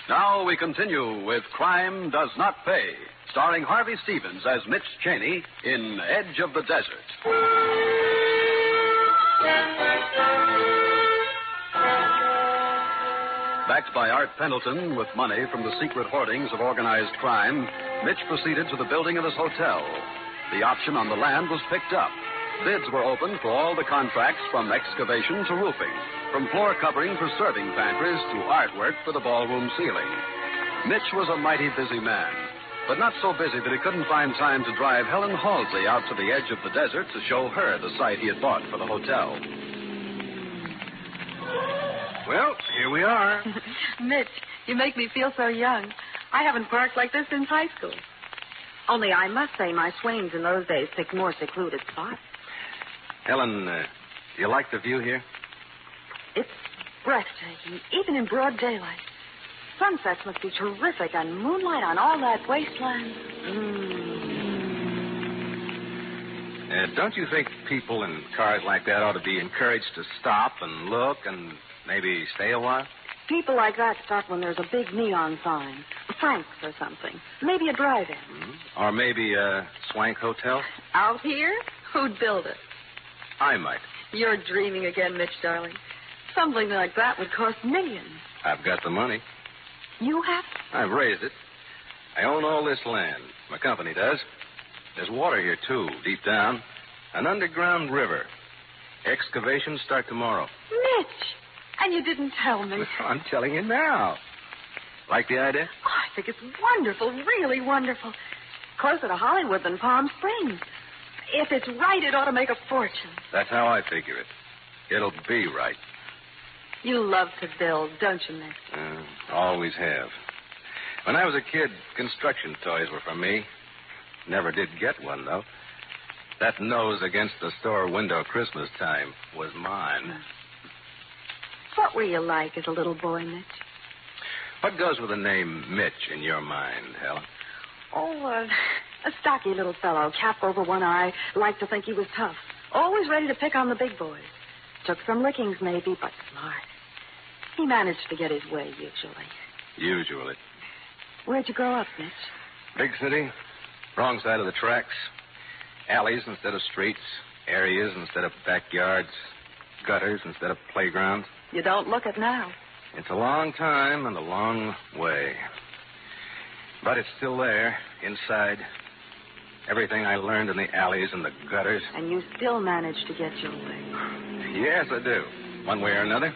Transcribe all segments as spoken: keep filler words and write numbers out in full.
Now we continue with Crime Does Not Pay, starring Harvey Stevens as Mitch Cheney in Edge of the Desert. Backed by Art Pendleton with money from the secret hoardings of organized crime, Mitch proceeded to the building of his hotel. The option on the land was picked up. Bids were opened for all the contracts from excavation to roofing, from floor covering for serving pantries to artwork for the ballroom ceiling. Mitch was a mighty busy man, but not so busy that he couldn't find time to drive Helen Halsey out to the edge of the desert to show her the site he had bought for the hotel. Well, here we are. Mitch, you make me feel so young. I haven't parked like this since high school. Only I must say my swains in those days picked more secluded spots. Helen, uh, do you like the view here? It's breathtaking, even in broad daylight. Sunsets must be terrific, and moonlight on all that wasteland. Mm. Uh, don't you think people in cars like that ought to be encouraged to stop and look and maybe stay a while? People like that stop when there's a big neon sign. Frank's or something. Maybe a drive-in. Mm-hmm. Or maybe a swank hotel? Out here? Who'd build it? I might. You're dreaming again, Mitch, darling. Something like that would cost millions. I've got the money. You have? I've raised it. I own all this land. My company does. There's water here, too, deep down. An underground river. Excavations start tomorrow. Mitch! And you didn't tell me. I'm telling you now. Like the idea? Oh, I think it's wonderful, really wonderful. Closer to Hollywood than Palm Springs. If it's right, it ought to make a fortune. That's how I figure it. It'll be right. You love to build, don't you, Mitch? Uh, always have. When I was a kid, construction toys were for me. Never did get one, though. That nose against the store window Christmas time was mine. What were you like as a little boy, Mitch? What goes with the name Mitch in your mind, Helen? Oh, uh, a stocky little fellow, cap over one eye, liked to think he was tough. Always ready to pick on the big boys. Took some lickings, maybe, but smart. He managed to get his way, usually. Usually. Where'd you grow up, Mitch? Big city. Wrong side of the tracks. Alleys instead of streets. Areas instead of backyards. Gutters instead of playgrounds. You don't look it now. It's a long time and a long way. But it's still there, inside. Everything I learned in the alleys and the gutters. And you still manage to get your way. Yes, I do. One way or another.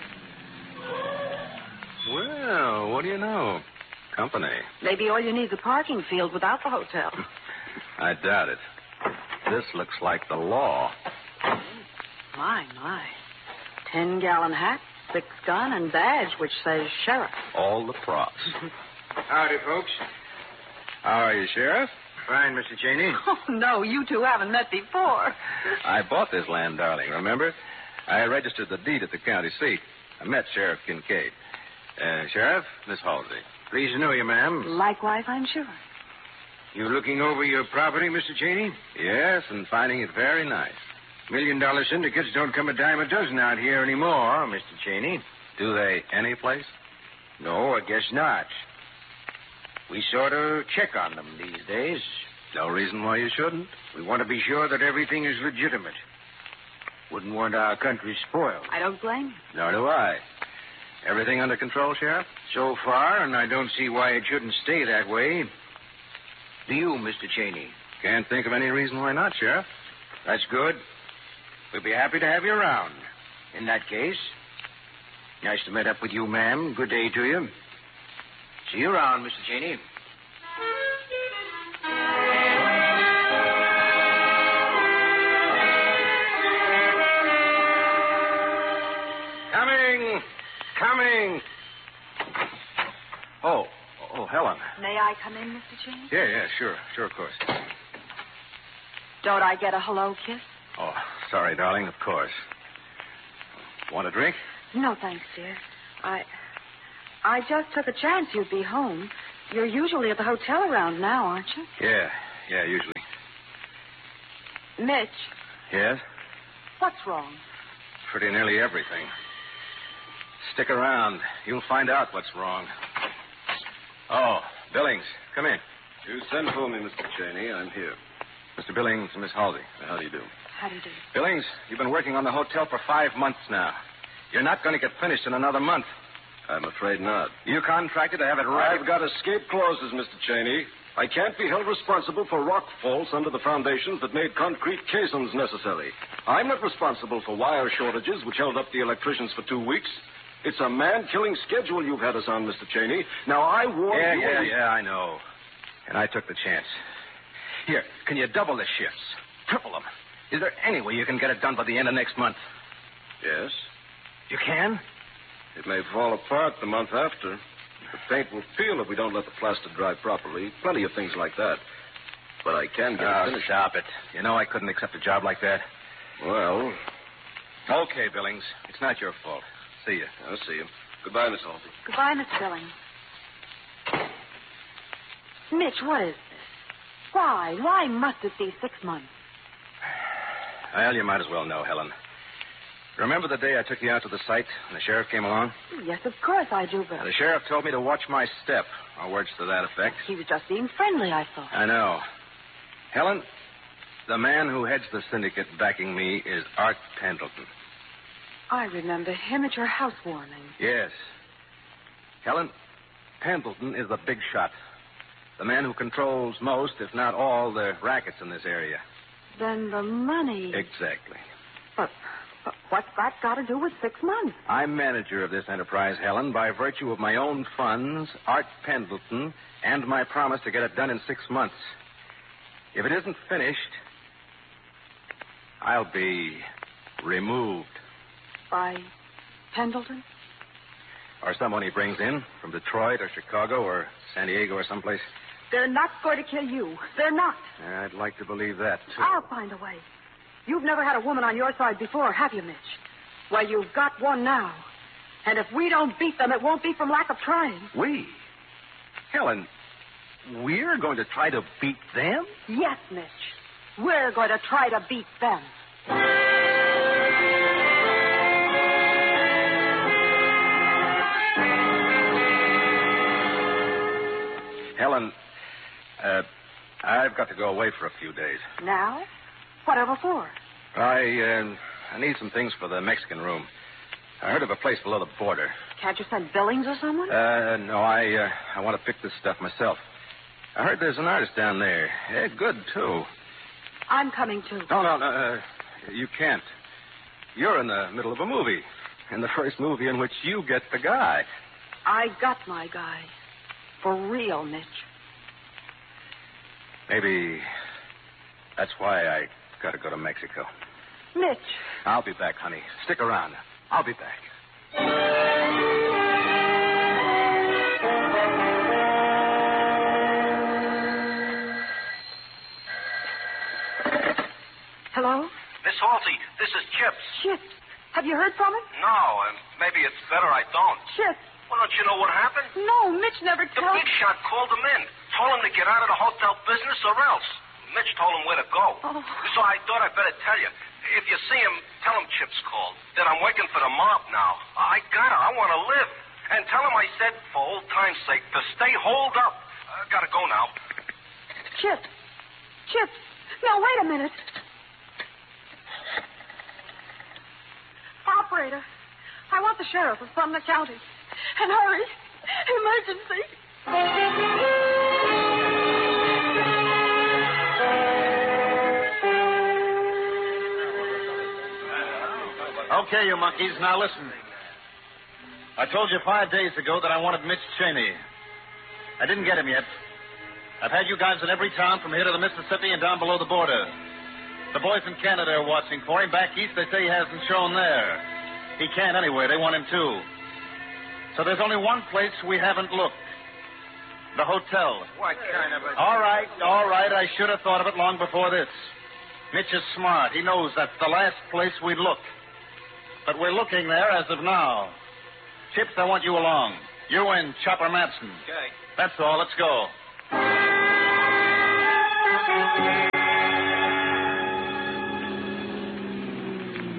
Well, what do you know? Company. Maybe all you need is a parking field without the hotel. I doubt it. This looks like the law. My, my. Ten-gallon hat, six-gun, and badge which says sheriff. All the props. Howdy, folks. How are you, Sheriff? Fine, Mister Cheney. Oh, no, you two haven't met before. I bought this land, darling, remember? I registered the deed at the county seat. I met Sheriff Kincaid. Uh, Sheriff, Miss Halsey. Pleased to know you, ma'am. Likewise, I'm sure. You looking over your property, Mister Cheney? Yes, and finding it very nice. Million-dollar syndicates don't come a dime a dozen out here anymore, Mister Cheney. Do they any place? No, I guess not. We sort of check on them these days. No reason why you shouldn't. We want to be sure that everything is legitimate. Wouldn't want our country spoiled. I don't blame you. Nor do I. Everything under control, Sheriff? So far, and I don't see why it shouldn't stay that way. Do you, Mister Cheney? Can't think of any reason why not, Sheriff. That's good. We'll be happy to have you around. In that case, nice to meet up with you, ma'am. Good day to you. See you around, Mister Cheney. Coming! Coming! Oh, oh, Helen. May I come in, Mister Cheney? Yeah, yeah, sure, sure, of course. Don't I get a hello kiss? Oh, sorry, darling, of course. Want a drink? No, thanks, dear. I... I just took a chance you'd be home. You're usually at the hotel around now, aren't you? Yeah, yeah, usually. Mitch, Yes? what's wrong? Pretty nearly everything. Stick around. You'll find out what's wrong. Oh, Billings, come in. You sent for me, Mister Cheney. I'm here. Mister Billings and Miss Halsey. How do you do? How do you do? Billings, you've been working on the hotel for five months now. You're not going to get finished in another month. I'm afraid not. You contracted to have it right. I've got escape clauses, Mister Cheney. I can't be held responsible for rock faults under the foundations that made concrete caissons necessary. I'm not responsible for wire shortages which held up the electricians for two weeks. It's a man-killing schedule you've had us on, Mister Cheney. Now, I warn Yeah, you... yeah, yeah, I know. And I took the chance. Here, can you double the shifts? Triple them? Is there any way you can get it done by the end of next month? Yes. You can? It may fall apart the month after. The paint will peel if we don't let the plaster dry properly. Plenty of things like that. But I can get Oh, it finished. stop it. You know I couldn't accept a job like that. Well, Okay, Billings. It's not your fault. See you. I'll see you. Goodbye, Miss Halsey. Goodbye, Miss Billings. Mitch, what is this? Why? Why must it be six months? Well, you might as well know, Helen. Remember the day I took you out to the site and the sheriff came along? Yes, of course I do, Bill. The sheriff told me to watch my step, or words to that effect. He was just being friendly, I thought. I know. Helen, the man who heads the syndicate backing me is Art Pendleton. I remember him at your housewarming. Yes. Helen, Pendleton is the big shot. The man who controls most, if not all, the rackets in this area. Then the money... Exactly. But, but what's that got to do with six months? I'm manager of this enterprise, Helen, by virtue of my own funds, Art Pendleton, and my promise to get it done in six months. If it isn't finished, I'll be removed. By Pendleton? Or someone he brings in from Detroit or Chicago or San Diego or someplace. They're not going to kill you. They're not. I'd like to believe that, too. I'll find a way. You've never had a woman on your side before, have you, Mitch? Well, you've got one now. And if we don't beat them, it won't be from lack of trying. We? Helen, we're going to try to beat them? Yes, Mitch. We're going to try to beat them. Helen, uh, I've got to go away for a few days. Now? Whatever for? I, uh, I need some things for the Mexican room. I heard of a place below the border. Can't you send Billings or someone? Uh, no, I, uh, I want to pick this stuff myself. I heard there's an artist down there. Yeah, good, too. I'm coming, too. No, no, no, uh, you can't. You're in the middle of a movie. In the first movie in which you get the guy. I got my guy. For real, Mitch. Maybe that's why I got to go to Mexico. Mitch. I'll be back, honey. Stick around. I'll be back. Hello? Miss Halsey, this is Chips. Chips. Have you heard from him? No, and maybe it's better I don't. Chips. Well, don't you know what happened? No, Mitch never The told... big shot called him in, told him to get out of the hotel business or else. Mitch told him where to go. Oh. So I thought I'd better tell you. If you see him, tell him Chips called. That I'm working for the mob now. I gotta. I want to live. And tell him I said, for old time's sake, to stay holed up. I gotta go now. Chips. Chips. Now, wait a minute. Operator, I want the sheriff of Sumner County. And hurry. Emergency. Okay, you monkeys, now listen. I told you five days ago that I wanted Mitch Cheney. I didn't get him yet. I've had you guys in every town from here to the Mississippi and down below the border. The boys in Canada are watching for him. Back east, they say he hasn't shown there. He can't anyway. They want him too. So there's only one place we haven't looked. The hotel. What kind of a... All right, all right. I should have thought of it long before this. Mitch is smart. He knows that's the last place we'd look. But we're looking there as of now. Chips, I want you along. You and Chopper Madsen. Okay. That's all. Let's go.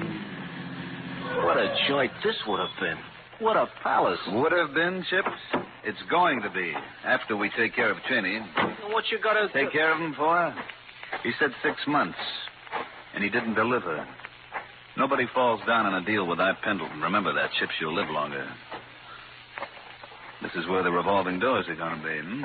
What a joint this would have been. What a palace. Would have been, Chips? It's going to be, after we take care of Cheney. What you got to Take care of him for? He said six months, and he didn't deliver. Nobody falls down on a deal with I. Pendleton. Remember that, Chips. You'll live longer. This is where the revolving doors are going to be, hmm?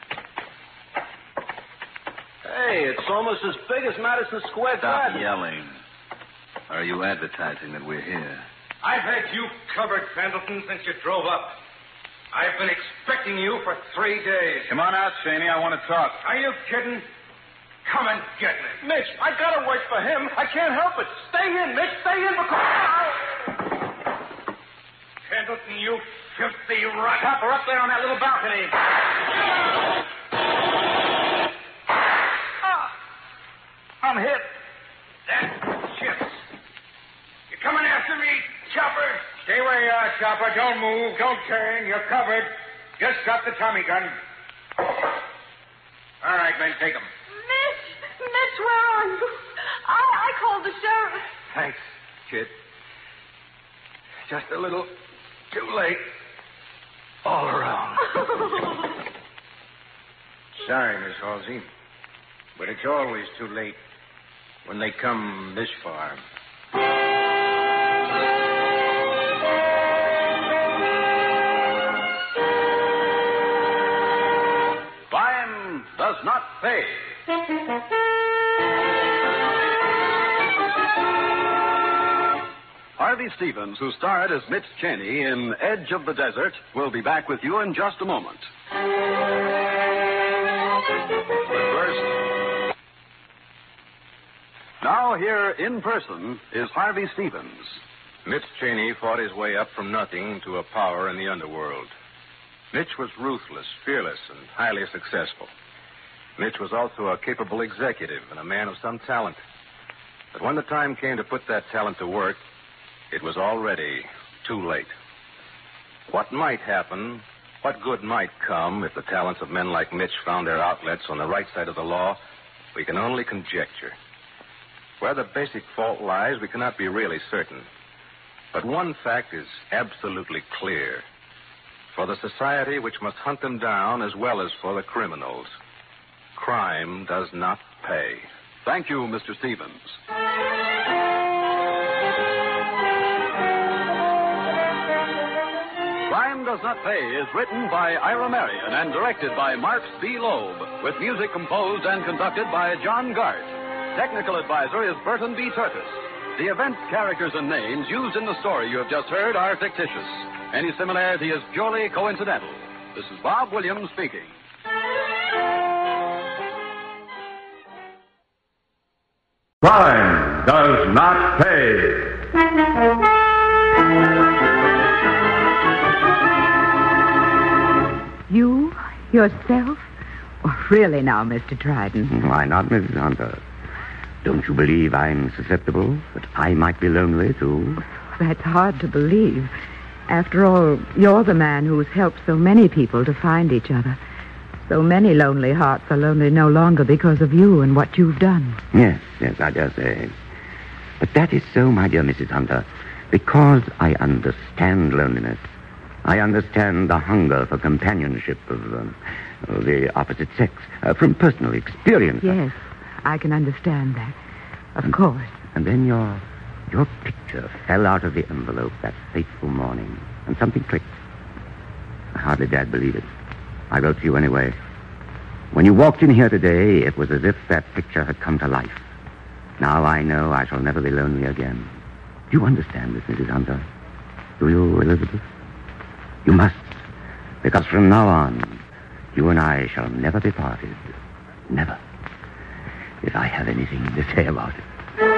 Hey, it's almost as big as Madison Square Stop Garden. yelling. Are you advertising that we're here? I've had you covered, Pendleton, since you drove up. I've been expecting you for three days. Come on out, Cheney. I want to talk. Are you kidding? Come and get me. Mitch, I gotta work for him. I can't help it. Stay in, Mitch. Stay in because... Pendleton, you filthy rat. Stop her up there on that little balcony. I'm hit. That's Chips. You coming after me, Chopper? Stay where you are, Chopper. Don't move. Don't turn. You're covered. Just drop the Tommy gun. All right, men, take him. Mitch! Mitch, where are you? I, I called the sheriff. Thanks, kid. Just a little too late. All around. Sorry, Miss Halsey, but it's always too late when they come this far. Crime does not pay. Harvey Stevens, who starred as Mitch Cheney in Edge of the Desert, will be back with you in just a moment. But first, now here in person is Harvey Stevens. Mitch Cheney fought his way up from nothing to a power in the underworld. Mitch was ruthless, fearless, and highly successful. Mitch was also a capable executive and a man of some talent. But when the time came to put that talent to work, it was already too late. What might happen, what good might come if the talents of men like Mitch found their outlets on the right side of the law, we can only conjecture. Where the basic fault lies, we cannot be really certain. But one fact is absolutely clear. For the society which must hunt them down as well as for the criminals, crime does not pay. Thank you, Mister Stevens. Crime Does Not Pay is written by Ira Marion and directed by Marks B. Loeb, with music composed and conducted by John Gart. Technical advisor is Burton B. Turtis. The events, characters, and names used in the story you have just heard are fictitious. Any similarity is purely coincidental. This is Bob Williams speaking. Crime does not pay. You? Yourself? Oh, really now, Mister Trident. Why not, Missus Hunter? Don't you believe I'm susceptible? That I might be lonely, too? That's hard to believe. After all, you're the man who's helped so many people to find each other. So many lonely hearts are lonely no longer because of you and what you've done. Yes, yes, I dare say. But that is so, my dear Missus Hunter, because I understand loneliness. I understand the hunger for companionship of, um, of the opposite sex, uh, from personal experience. Yes, I can understand that. Of and, course. And then your, your picture fell out of the envelope that fateful morning, and something clicked. I hardly dared believe it. I wrote to you anyway. When you walked in here today, it was as if that picture had come to life. Now I know I shall never be lonely again. Do you understand this, Missus Hunter? Do you, Elizabeth? You must, because from now on, you and I shall never be parted. Never. If I have anything to say about it.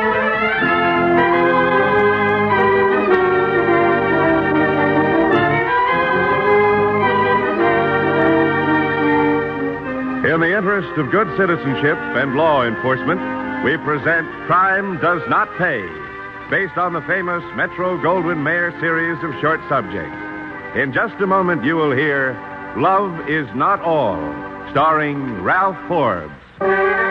In the interest of good citizenship and law enforcement, we present Crime Does Not Pay, based on the famous Metro-Goldwyn-Mayer series of short subjects. In just a moment, you will hear Love Is Not All, starring Ralph Forbes.